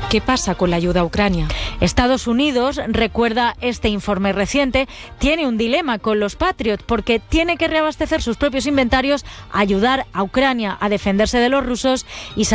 ¿Qué pasa con la ayuda a Ucrania? Estados Unidos, recuerda este informe reciente, tiene un dilema con los Patriot porque tiene que reabastecer sus propios inventarios, ayudar a Ucrania a defenderse de los rusos y